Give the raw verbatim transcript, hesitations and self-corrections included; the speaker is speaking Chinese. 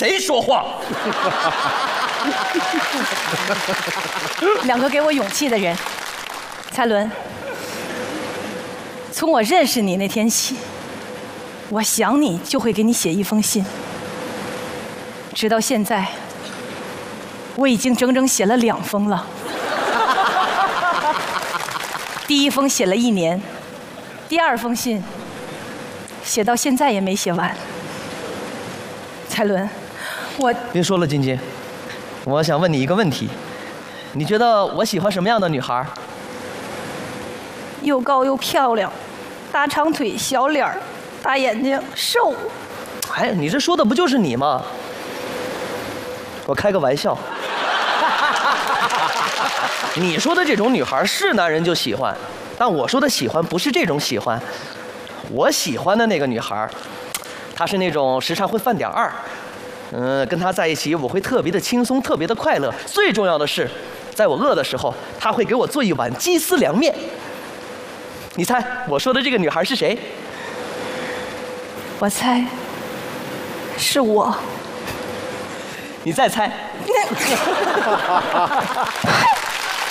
谁说话？ 两个给我勇气的人，蔡伦。从我认识你那天起，我想你就会给你写一封信，直到现在，我已经整整写了两封了。第一封写了一年，第二封信写到现在也没写完。蔡伦，我别说了，晶晶，我想问你一个问题，你觉得我喜欢什么样的女孩？ 又高又漂亮，大长腿、小脸儿、大眼睛、瘦。 哎，你这说的不就是你吗？我开个玩笑。你说的这种女孩是男人就喜欢，但我说的喜欢不是这种喜欢。我喜欢的那个女孩，她是那种时常会犯点二，嗯，跟她在一起我会特别的轻松，特别的快乐。最重要的是，在我饿的时候，她会给我做一碗鸡丝凉面。你猜我说的这个女孩是谁？ 我猜是我。 你再猜。